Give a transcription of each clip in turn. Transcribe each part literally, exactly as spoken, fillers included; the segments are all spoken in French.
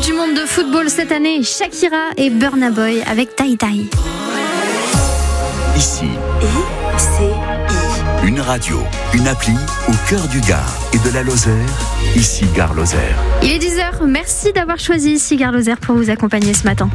du monde de football cette année, Shakira et Burna Boy avec Tai Tai. Ici, I C I. une radio, une appli au cœur du Gard et de la Lozère. Ici Gare Lozère. Il est dix heures, merci d'avoir choisi Ici Gare Lozère pour vous accompagner ce matin.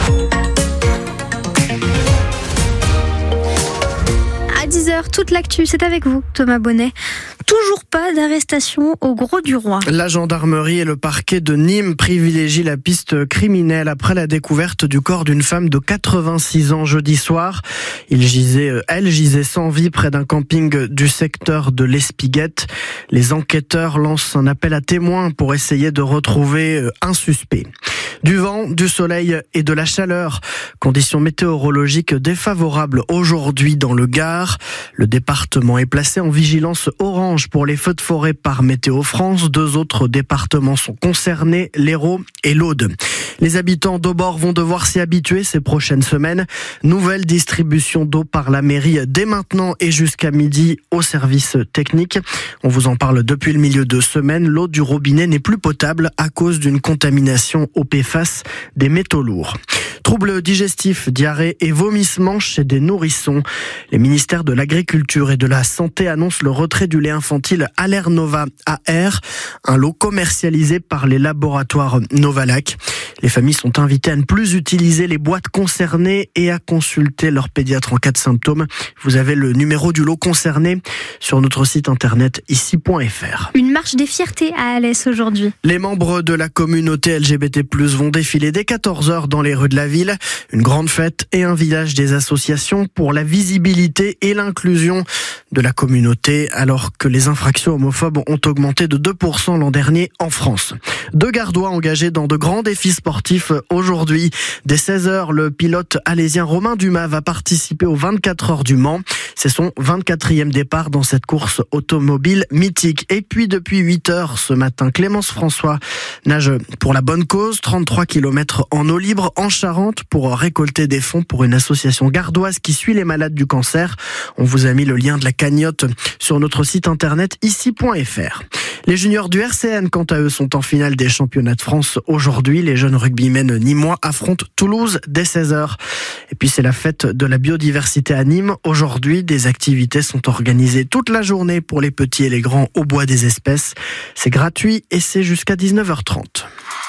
À dix heures, toute l'actu, c'est avec vous, Thomas Bonnet. Toujours pas d'arrestation au Gros du Roi. La gendarmerie et le parquet de Nîmes privilégient la piste criminelle après la découverte du corps d'une femme de quatre-vingt-six ans jeudi soir. Il gisait, elle gisait sans vie près d'un camping du secteur de l'Espiguette. Les enquêteurs lancent un appel à témoins pour essayer de retrouver un suspect. Du vent, du soleil et de la chaleur. Conditions météorologiques défavorables aujourd'hui dans le Gard. Le département est placé en vigilance orange pour les feux de forêt par Météo France. Deux autres départements sont concernés, l'Hérault et l'Aude. Les habitants d'Aubord vont devoir s'y habituer ces prochaines semaines. Nouvelle distribution d'eau par la mairie dès maintenant et jusqu'à midi au service technique. On vous en parle depuis le milieu de semaine. L'eau du robinet n'est plus potable à cause d'une contamination au P F A S des métaux lourds. Troubles digestifs, diarrhée et vomissements chez des nourrissons. Les ministères de l'Agriculture et de la Santé annoncent le retrait du lait infantile Allernova A R, un lot commercialisé par les laboratoires Novalac. Les familles sont invitées à ne plus utiliser les boîtes concernées et à consulter leur pédiatre en cas de symptômes. Vous avez le numéro du lot concerné sur notre site internet ici point f r. Une marche des fiertés à Alès aujourd'hui. Les membres de la communauté L G B T plus, vont défiler dès quatorze heures dans les rues de la ville. Une grande fête et un village des associations pour la visibilité et l'inclusion de la communauté, alors que les infractions homophobes ont augmenté de deux pour cent l'an dernier en France. Deux Gardois engagés dans de grands défis sportifs aujourd'hui. Dès seize heures, le pilote alésien Romain Dumas va participer aux vingt-quatre heures du Mans. C'est son vingt-quatrième départ dans cette course automobile mythique. Et puis depuis huit heures ce matin, Clémence François nage pour la bonne cause, trente-trois kilomètres en eau libre en Charente pour récolter des fonds pour une association gardoise qui suit les malades du cancer. On vous a mis le lien de la cagnotte sur notre site internet ici point f r. Les juniors du R C N, quant à eux, sont en finale des championnats de France aujourd'hui. Les jeunes rugbymen nîmois affrontent Toulouse dès seize heures. Et puis c'est la fête de la biodiversité à Nîmes. Aujourd'hui, des activités sont organisées toute la journée pour les petits et les grands au bois des espèces. C'est gratuit et c'est jusqu'à dix-neuf heures trente.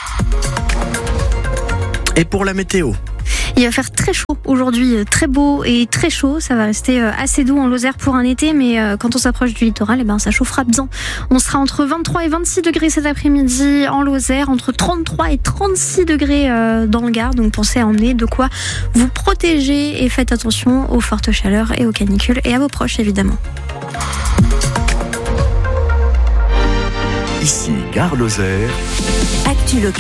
Et pour la météo, il va faire très chaud aujourd'hui, très beau et très chaud. Ça va rester assez doux en Lozère pour un été, mais quand on s'approche du littoral, eh ben, ça chauffera bien. On sera entre vingt-trois et vingt-six degrés cet après-midi en Lozère, entre trente-trois et trente-six degrés dans le Gard. Donc pensez à emmener de quoi vous protéger et faites attention aux fortes chaleurs et aux canicules et à vos proches évidemment. Ici Gare Lozère. Actu